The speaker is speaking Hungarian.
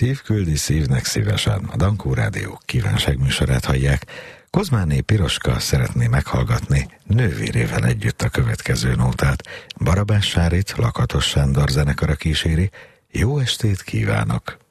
Szív küldi szívnek szívesen. A Dankó Rádió kívánságműsorát hallják. Kozmáné Piroska szeretné meghallgatni nővérével együtt a következő nótát. Barabás Sárit Lakatos Sándor zenekara kíséri. Jó estét kívánok!